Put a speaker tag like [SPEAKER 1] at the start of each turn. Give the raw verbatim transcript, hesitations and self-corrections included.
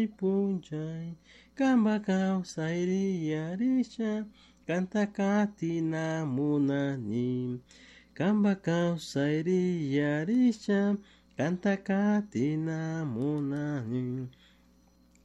[SPEAKER 1] punjai kamba kau sairia risha kanta katina munani kamba kau sairia risha kanta katina munani